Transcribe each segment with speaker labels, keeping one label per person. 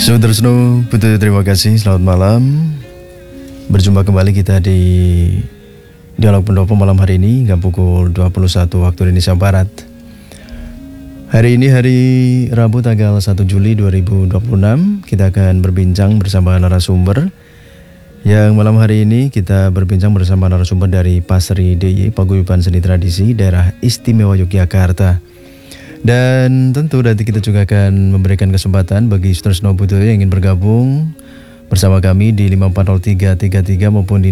Speaker 1: Saudara-saudara, betul terima kasih. Selamat malam. Berjumpa kembali kita di Dialog Pendopo malam hari ini hingga pukul 21 waktu Indonesia Barat. Hari ini hari Rabu tanggal 1 Juli 2026. Kita akan berbincang bersama narasumber. Yang malam hari ini kita berbincang bersama narasumber dari Pasri DIY Paguyuban Seni Tradisi Daerah Istimewa Yogyakarta. Dan tentu nanti kita juga akan memberikan kesempatan bagi saudara Budoyo yang ingin bergabung bersama kami di 540333 maupun di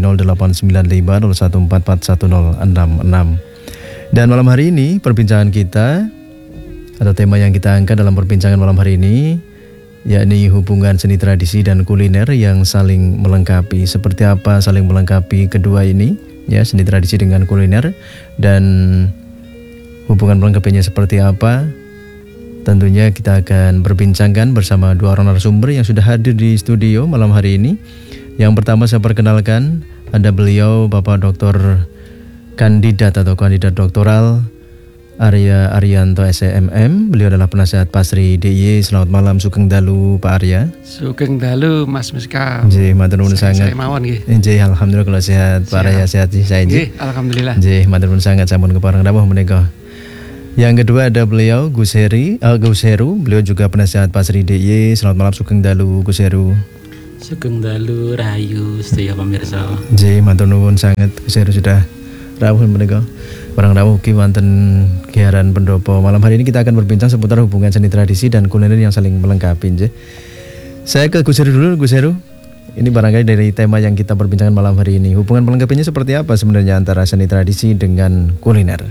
Speaker 1: 089501441066. Dan malam hari ini perbincangan kita atau tema yang kita angkat dalam perbincangan malam hari ini yakni hubungan seni tradisi dan kuliner yang saling melengkapi. Seperti apa saling melengkapi kedua ini, ya, seni tradisi dengan kuliner, dan hubungan melengkapinya seperti apa? Tentunya kita akan berbincangkan bersama dua orang narasumber yang sudah hadir di studio malam hari ini. Yang pertama saya perkenalkan, ada beliau Bapak Dr. Kandidat atau Kandidat Doktoral Arya Arianto SMM. Beliau adalah penasihat Pasri DIY. Selamat malam, Sugeng Dalu Pak Arya.
Speaker 2: Sugeng Dalu Mas Miska.
Speaker 1: Nggih, matur nuwun sangat.
Speaker 2: Saya mawon nggih.
Speaker 1: Nggih, alhamdulillah kalau sehat. Pak Arya sehat saya nggih.
Speaker 2: Alhamdulillah.
Speaker 1: Nggih, matur nuwun sangat sampun kepareng dawuh menika. Yang kedua ada beliau Gus Heru. Beliau juga penasihat Pasri DIY. Selamat malam, Sugeng Dalu Gus Heru.
Speaker 3: Sugeng Dalu Rahayu sedaya pemirsa.
Speaker 1: Nggih, matur nuwun sangat Gus Heru sudah rawuh menika. Barang rawuh ki wonten giaran pendopo. Malam hari ini kita akan berbincang seputar hubungan seni tradisi dan kuliner yang saling melengkapi. Nggih. Saya ke Gus Heru dulu, Gus Heru. Ini barangkali dari tema yang kita perbincangkan malam hari ini. Hubungan melengkapinya seperti apa sebenarnya antara seni tradisi dengan kuliner?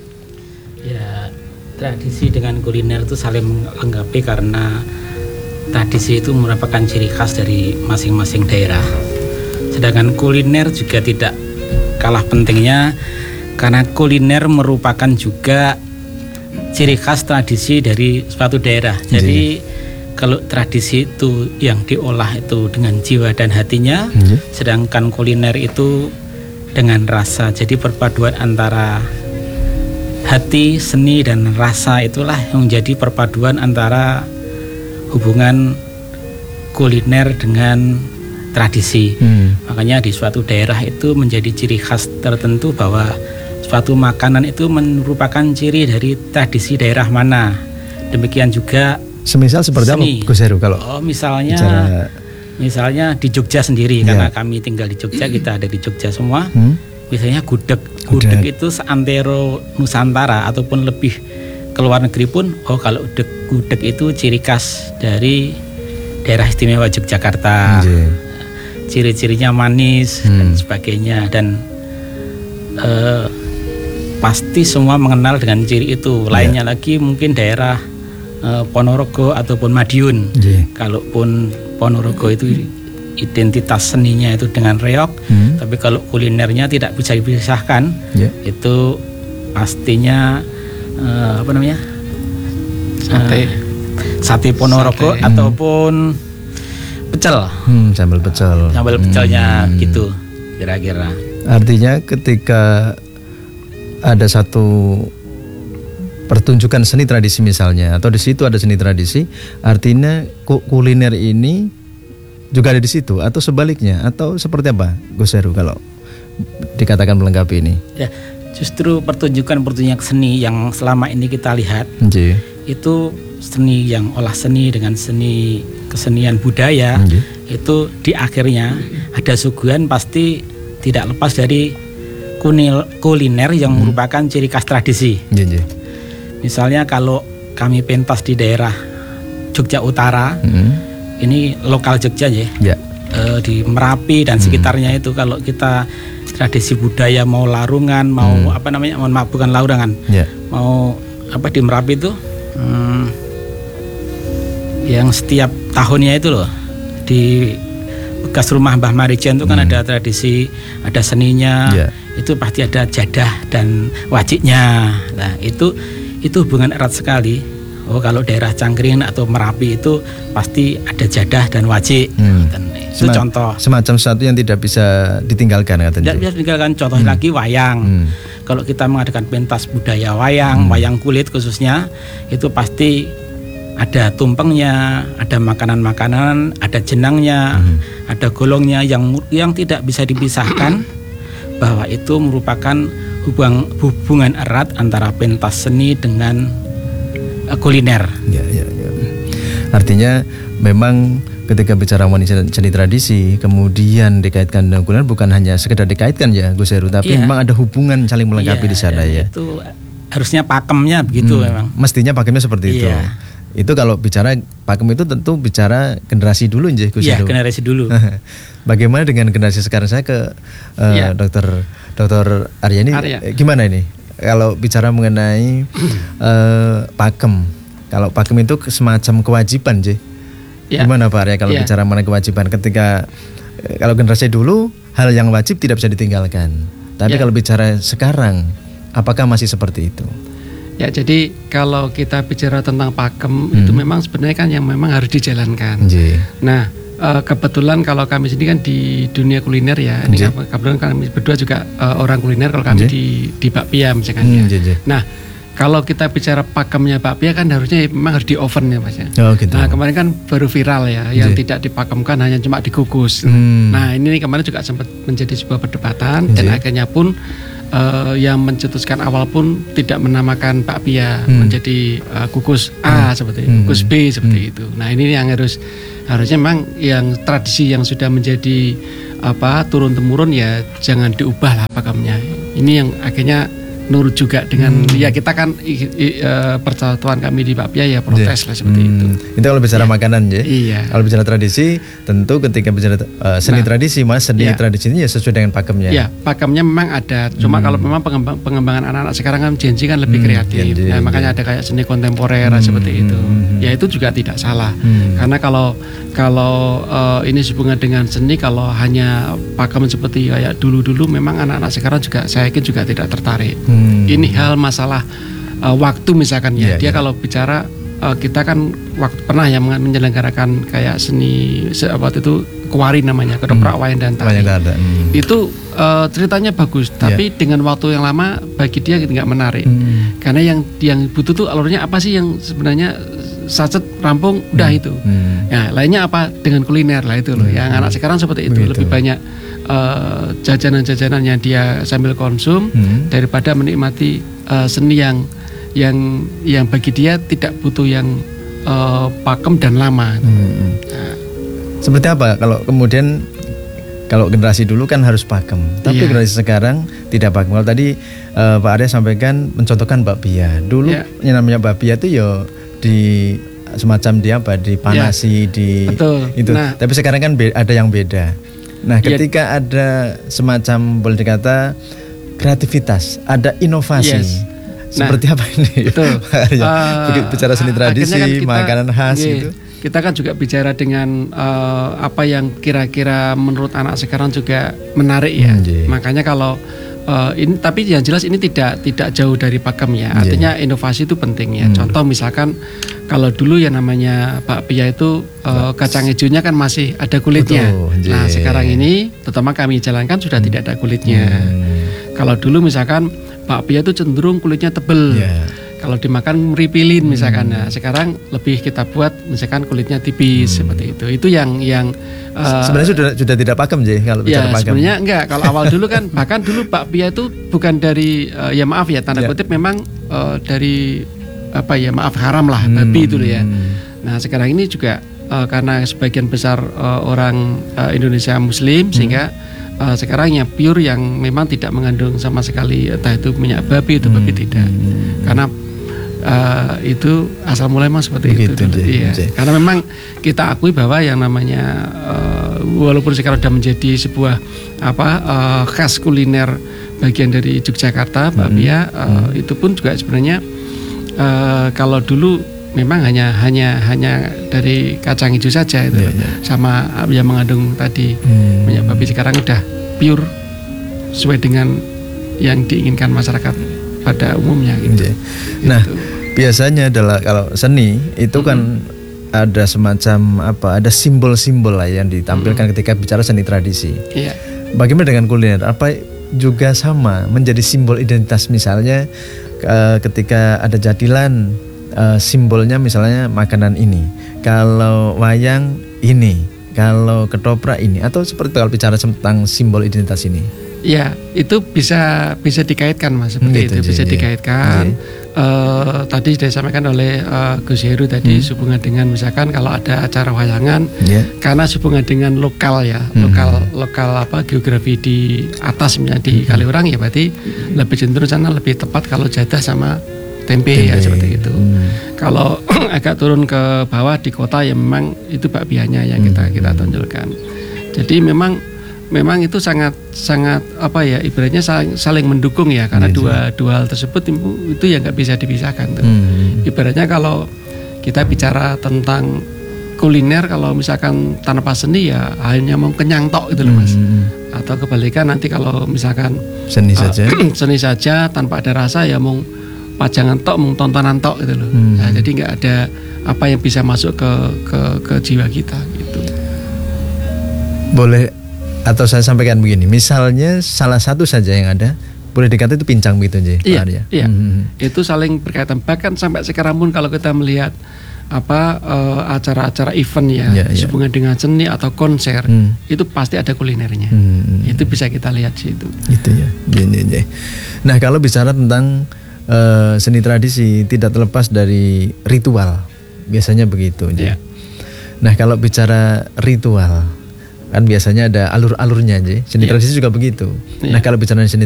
Speaker 3: Ya, tradisi dengan kuliner itu saling melengkapi karena tradisi itu merupakan ciri khas dari masing-masing daerah. Sedangkan kuliner juga tidak kalah pentingnya karena kuliner merupakan juga ciri khas tradisi dari suatu daerah. Jadi kalau tradisi itu yang diolah itu dengan jiwa dan hatinya, sedangkan kuliner itu dengan rasa. Jadi perpaduan antara hati, seni dan rasa itulah yang menjadi perpaduan antara hubungan kuliner dengan tradisi. Makanya di suatu daerah itu menjadi ciri khas tertentu bahwa suatu makanan itu merupakan ciri dari tradisi daerah mana. Demikian juga
Speaker 1: semisal seperti
Speaker 3: seni.
Speaker 1: apa Gus Heru kalau
Speaker 3: misalnya di Jogja sendiri, karena kami tinggal di Jogja, kita ada di Jogja semua. Misalnya gudeg itu seantero Nusantara ataupun lebih ke luar negeri pun, kalau gudeg itu ciri khas dari daerah istimewa Yogyakarta. Ciri-cirinya manis dan sebagainya, dan pasti semua mengenal dengan ciri itu. Lainnya lagi mungkin daerah Ponorogo ataupun Madiun. Kalaupun Ponorogo itu identitas seninya itu dengan reog, tapi kalau kulinernya tidak bisa dipisahkan. Itu pastinya sate Ponorogo ataupun pecel.
Speaker 1: Sambal
Speaker 3: pecelnya gitu kira-kira.
Speaker 1: Artinya ketika ada satu pertunjukan seni tradisi misalnya, atau di situ ada seni tradisi, artinya kuliner ini juga ada di situ, atau sebaliknya, atau seperti apa Gus Heru kalau dikatakan melengkapi ini?
Speaker 3: Ya, justru pertunjukan seni yang selama ini kita lihat itu seni yang olah seni dengan seni kesenian budaya, itu di akhirnya ada suguhan pasti tidak lepas dari kuliner yang merupakan ciri khas tradisi. Misalnya kalau kami pentas di daerah Jogja Utara, ini lokal Jogja di Merapi dan sekitarnya itu, kalau kita tradisi budaya mau larungan, mau bukan larungan, mau di Merapi itu yang setiap tahunnya itu loh, di bekas rumah Mbah Marijan itu kan ada tradisi, ada seninya, itu pasti ada jadah dan wajiknya. Nah itu hubungan erat sekali. Kalau daerah Cangkring atau Merapi itu pasti ada jadah dan wajik. Itu contoh.
Speaker 1: Semacam sesuatu yang tidak bisa ditinggalkan katanya.
Speaker 3: Tidak bisa ditinggalkan. Contoh lagi wayang. Kalau kita mengadakan pentas budaya wayang kulit khususnya, itu pasti ada tumpengnya, ada makanan-makanan, ada jenangnya, ada golongnya yang tidak bisa dipisahkan, bahwa itu merupakan hubungan erat antara pentas seni dengan kuliner.
Speaker 1: Ya. Artinya memang ketika bicara mengenai seni tradisi kemudian dikaitkan dengan kuliner bukan hanya sekedar dikaitkan ya Gus Heru, tapi memang ada hubungan saling melengkapi di sana ya.
Speaker 3: Itu harusnya pakemnya begitu memang.
Speaker 1: Mestinya pakemnya seperti itu. Itu kalau bicara pakem itu tentu bicara generasi dulu Gus Heru.
Speaker 3: Iya, generasi dulu.
Speaker 1: Bagaimana dengan generasi sekarang? Saya ke Dr. Aryani. Gimana ini? Kalau bicara mengenai pakem. Kalau pakem itu semacam kewajiban, gimana Pak Arya kalau bicara mengenai kewajiban? Ketika kalau generasi dulu hal yang wajib tidak bisa ditinggalkan. Tapi kalau bicara sekarang, apakah masih seperti itu?
Speaker 2: Ya, jadi kalau kita bicara tentang pakem itu memang sebenarnya kan yang memang harus dijalankan. Nah, kebetulan kalau kami sini kan di dunia kuliner ya. Ini kebetulan kami berdua juga orang kuliner. Kalau kami di bakpia misalkan Nah, kalau kita bicara pakemnya bakpia kan harusnya memang harus di oven ya Mas ya. Nah, kemarin kan baru viral ya, yang tidak dipakemkan hanya cuma dikukus. Nah, ini kemarin juga sempat menjadi sebuah perdebatan dan akhirnya pun yang mencetuskan awal pun tidak menamakan bakpia menjadi kukus A seperti itu, kukus B seperti itu. Nah, ini yang harusnya memang yang tradisi yang sudah menjadi turun temurun ya jangan diubah lah pakemnya. Ini yang akhirnya nurut juga dengan ya kita kan persatuan kami di bakpia ya protes lah seperti itu.
Speaker 1: Itu kalau bicara makanan ya.
Speaker 2: Iya.
Speaker 1: Kalau bicara tradisi tentu ketika bicara seni tradisi Mas, seni tradisinya ya sesuai dengan pakemnya.
Speaker 2: Ya, pakemnya memang ada. Cuma kalau memang pengembangan anak-anak sekarang kan Gen Z kan lebih kreatif. Nah, makanya ada kayak seni kontemporer seperti itu. Ya itu juga tidak salah. Karena kalau ini hubungan dengan seni, kalau hanya pakem seperti kayak dulu-dulu memang anak-anak sekarang juga saya yakin juga tidak tertarik. Ini hal masalah waktu misalkan ya. Dia kalau bicara kita kan waktu pernah ya menyelenggarakan kayak seni waktu itu kuari namanya, ketoprak wayang dan tari. Itu ceritanya bagus, tapi dengan waktu yang lama bagi dia nggak menarik. Karena yang butuh tuh alurnya apa sih yang sebenarnya sacet rampung udah itu. Ya, lainnya apa dengan kuliner lah itu loh. Yang anak sekarang seperti itu lebih banyak jajanan-jajanan yang dia sambil konsum daripada menikmati seni yang bagi dia tidak butuh yang pakem dan lama.
Speaker 1: Seperti apa kalau kemudian kalau generasi dulu kan harus pakem, tapi generasi sekarang tidak pakem. Kalau tadi Pak Arya sampaikan mencontohkan bakpia. Dulu yang namanya bakpia itu ya di semacam dipanasi itu. Nah, tapi sekarang kan ada yang beda. Nah, ketika ada semacam boleh dikata kreativitas, ada inovasi. Seperti apa ini?
Speaker 2: Betul.
Speaker 1: Bicara seni tradisi, kan makanan khas itu.
Speaker 2: Kita kan juga bicara dengan apa yang kira-kira menurut anak sekarang juga menarik ya. Makanya kalau ini, tapi yang jelas ini tidak jauh dari pakem ya. Artinya inovasi itu penting ya. Contoh misalkan kalau dulu yang namanya bakpia itu kacang hijaunya kan masih ada kulitnya. Nah, sekarang ini terutama kami jalankan sudah tidak ada kulitnya. Kalau dulu misalkan bakpia itu cenderung kulitnya tebel. Kalau dimakan meripilin misalkan. Nah, sekarang lebih kita buat misalkan kulitnya tipis seperti itu. Itu yang
Speaker 1: sebenarnya sudah tidak pakem kalau bicara pakem.
Speaker 2: Sebenarnya enggak. Kalau awal dulu kan bahkan dulu bakpia itu bukan dari ya maaf ya tanda kutip memang dari maaf haram lah babi itu ya. Nah, sekarang ini juga karena sebagian besar orang Indonesia Muslim sehingga sekarang yang pure yang memang tidak mengandung sama sekali entah itu minyak babi atau babi tidak. Karena itu asal mulai memang seperti itu. Karena memang kita akui bahwa yang namanya walaupun sekarang sudah menjadi sebuah khas kuliner bagian dari Yogyakarta, bakpia itu pun juga sebenarnya kalau dulu memang hanya dari kacang hijau saja itu sama yang mengandung tadi minyak babi. Sekarang udah pure sesuai dengan yang diinginkan masyarakat pada umumnya gitu.
Speaker 1: Nah, biasanya adalah kalau seni itu kan ada semacam ada simbol-simbol lah yang ditampilkan ketika bicara seni tradisi. Bagaimana dengan kuliner? Apa juga sama menjadi simbol identitas misalnya ketika ada jadilan simbolnya misalnya makanan ini, kalau wayang ini, kalau ketoprak ini, atau seperti kalau bicara tentang simbol identitas ini?
Speaker 2: Ya, itu bisa dikaitkan Mas, seperti
Speaker 1: Gitu,
Speaker 2: itu bisa
Speaker 1: iya.
Speaker 2: dikaitkan. Tadi sudah disampaikan oleh Gus Heru tadi sehubungan dengan misalkan kalau ada acara wayangan, karena sehubungan dengan lokal ya, lokal apa geografi di atas misalnya di Kaliurang ya, berarti lebih cenderung sana lebih tepat kalau jadah sama tempe ya seperti itu. Kalau agak turun ke bawah di kota ya memang itu bakpianya yang kita tonjolkan. Jadi memang itu sangat apa ya, ibaratnya saling mendukung ya, karena dua hal tersebut itu ya nggak bisa dipisahkan tuh. Ibaratnya kalau kita bicara tentang kuliner, kalau misalkan tanpa seni ya hanya mau kenyang tok gitu loh Mas. Atau kebalikan nanti kalau misalkan
Speaker 1: Seni saja.
Speaker 2: seni saja tanpa ada rasa ya mau pajangan tok, mau tontonan tok gitu loh. Nah, jadi nggak ada apa yang bisa masuk ke jiwa kita gitu.
Speaker 1: Boleh, atau saya sampaikan begini, misalnya salah satu saja yang ada, boleh dikata itu pincang begitu aja, Pak Arya.
Speaker 2: Iya. Itu saling berkaitan. Bahkan sampai sekarang pun kalau kita melihat acara-acara event ya, hubungan dengan seni atau konser, itu pasti ada kulinernya. Itu bisa kita lihat sih itu.
Speaker 1: Itu ya. Nah, kalau bicara tentang seni tradisi tidak terlepas dari ritual, biasanya begitu. Nah, kalau bicara ritual, kan biasanya ada alur-alurnya aja. Seni tradisi juga begitu. Nah, kalau bicara seni